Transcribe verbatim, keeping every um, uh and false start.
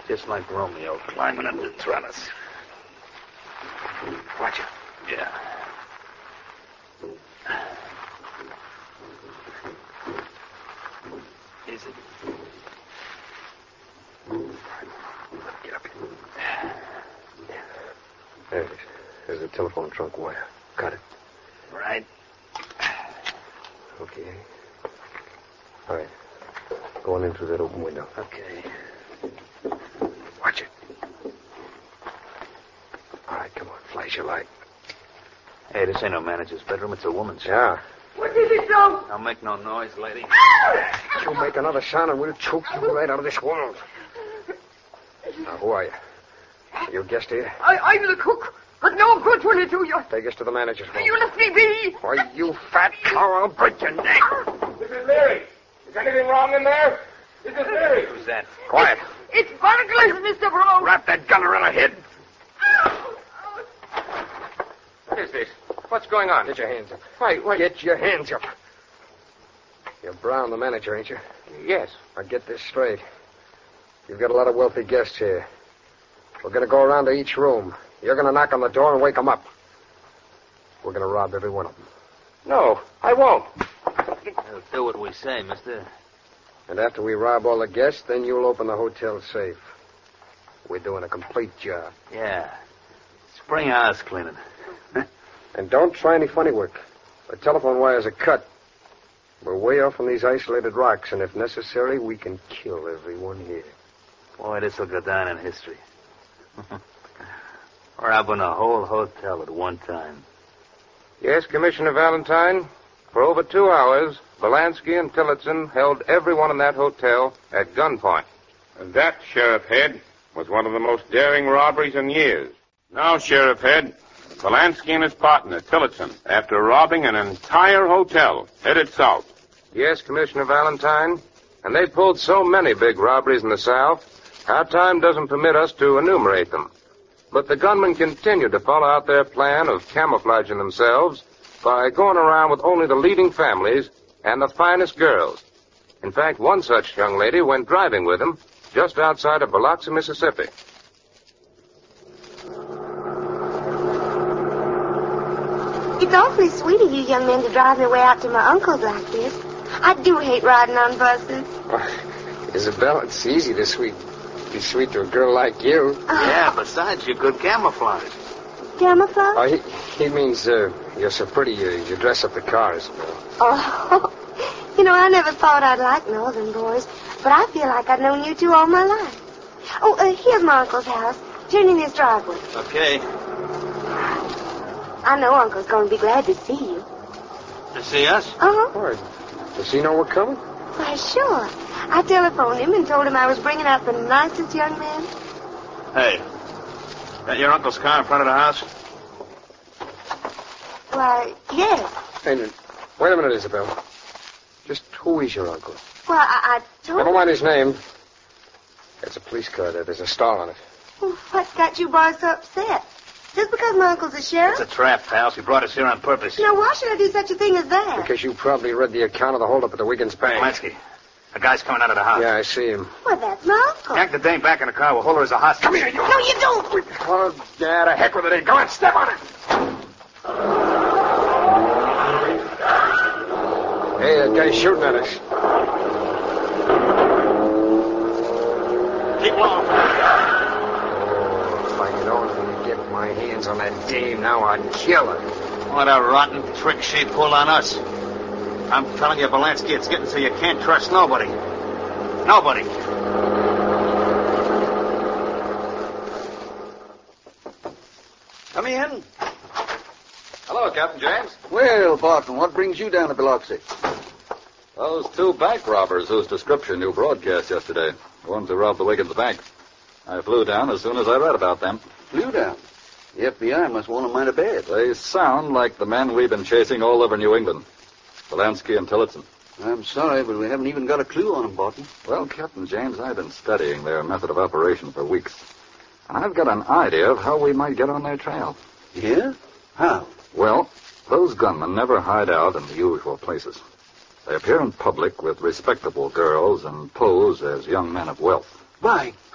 Just like Romeo climbing up the trellis. Watch it. Yeah. Is it? Get up here. There it is. There's a telephone trunk wire. Got it. Right. Okay. All right. Go on in through that open window. Okay. Watch it. All right, come on. Flash your light. Hey, this ain't no manager's bedroom. It's a woman's. Yeah. What is it, Joe? Don't make no noise, lady. You make another sound and we'll choke you right out of this world. Now, who are you? You a guest here? I, I'm the cook, but no good will it do you. Take us to the manager's room. You let me be. Why, you fat cow, I'll break your neck. Missus Leary, is anything wrong in there? Missus Leary. Who's that? Quiet. It's burglars, Mister Brown. Wrap that gun around her head. What is this? What's going on? Get your hands up. Why, why... Get your hands up. You're Brown, the manager, ain't you? Yes. Now get this straight. You've got a lot of wealthy guests here. We're going to go around to each room. You're going to knock on the door and wake them up. We're going to rob every one of them. No, I won't. We'll do what we say, mister. And after we rob all the guests, then you'll open the hotel safe. We're doing a complete job. Yeah. Spring house cleaning. And don't try any funny work. The telephone wires are cut. We're way off on these isolated rocks, and if necessary, we can kill everyone here. Boy, this will go down in history. Robbing a whole hotel at one time. Yes, Commissioner Valentine. For over two hours, Belansky and Tillotson held everyone in that hotel at gunpoint. And that, Sheriff Head, was one of the most daring robberies in years. Now, Sheriff Head, Belansky and his partner, Tillotson, after robbing an entire hotel, headed south. Yes, Commissioner Valentine. And they pulled so many big robberies in the South, our time doesn't permit us to enumerate them. But the gunmen continued to follow out their plan of camouflaging themselves by going around with only the leading families and the finest girls. In fact, one such young lady went driving with them just outside of Biloxi, Mississippi. It's awfully sweet of you young men to drive me way out to my uncle's like this. I do hate riding on buses. Oh, Isabel, it's easy to sweet, be sweet to a girl like you. Uh, Yeah, besides, you're good camouflage. Camouflage? Oh, he, he means uh, you're so pretty you, you dress up the cars. Oh, you know, I never thought I'd like northern boys, but I feel like I've known you two all my life. Oh, uh, here's my uncle's house. Turn in his driveway. Okay. I know Uncle's going to be glad to see you. To see us? Uh-huh. Why, does he know we're coming? Why, sure. I telephoned him and told him I was bringing out the nicest young man. Hey, that your uncle's car in front of the house? Why, yes. Hey, wait a minute, Isabel. Just who is your uncle? Well, I, I told Never him... mind his name. There's a police car there. There's a star on it. Well, what's got you boys so upset? Just because my uncle's a sheriff? It's a trap, pal. He brought us here on purpose. Now, why should I do such a thing as that? Because you probably read the account of the holdup at the Wiggins Bank. Polanski, a guy's coming out of the house. Yeah, I see him. Well, that's my uncle. Yank the dame back in the car. We'll hold her as a hostage. Come here, you... No, you don't. Oh, yeah, the heck with it. Go on, step on it. Hey, that guy's shooting at us. Keep low. Oh, if I could only get my hands on that dame now, I'd kill her. What a rotten trick she pulled on us. I'm telling you, Belansky, it's getting so you can't trust nobody. Nobody. Come in. Hello, Captain James. Well, Barton, what brings you down to Biloxi? Those two bank robbers whose description you broadcast yesterday. The ones who robbed the Wiggins Bank. I flew down as soon as I read about them. Flew down? The F B I must want them mighty bad. They sound like the men we've been chasing all over New England. Belansky and Tillotson. I'm sorry, but we haven't even got a clue on them, Barton. Well, Captain James, I've been studying their method of operation for weeks. And I've got an idea of how we might get on their trail. Yeah? How? Well, those gunmen never hide out in the usual places. They appear in public with respectable girls and pose as young men of wealth. Why,